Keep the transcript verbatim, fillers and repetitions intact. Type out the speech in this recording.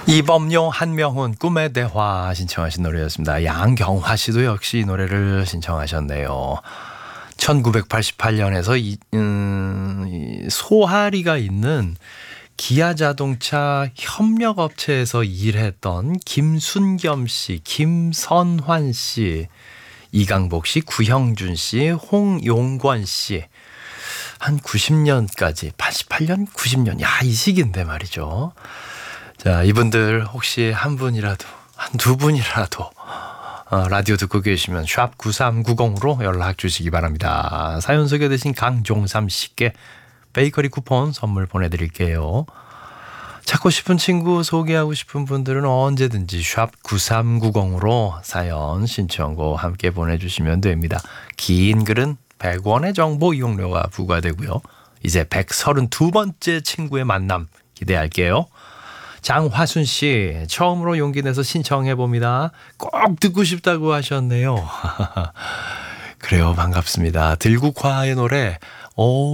이범용 한명훈 꿈의 대화 신청하신 노래였습니다. 양경화 씨도 역시 이 노래를 신청하셨네요. 천구백팔십팔 년에서 이, 음, 이 소하리가 있는 기아자동차 협력업체에서 일했던 김순겸 씨, 김선환 씨, 이강복 씨, 구형준 씨, 홍용권 씨, 한 구십 년까지, 팔십팔 년, 구십 년, 야, 이 시기인데 말이죠. 자, 이분들 혹시 한 분이라도, 한 두 분이라도 어, 라디오 듣고 계시면 샵 구삼구공으로 연락 주시기 바랍니다. 사연 소개되신 강종삼 씨께 베이커리 쿠폰 선물 보내드릴게요. 찾고 싶은 친구, 소개하고 싶은 분들은 언제든지 샵 구삼구공으로 사연 신청곡 함께 보내주시면 됩니다. 긴 글은 백 원의 정보 이용료가 부과되고요. 이제 백삼십이 번째 친구의 만남 기대할게요. 장화순 씨, 처음으로 용기 내서 신청해봅니다. 꼭 듣고 싶다고 하셨네요. 그래요, 반갑습니다. 들국화의 노래, 오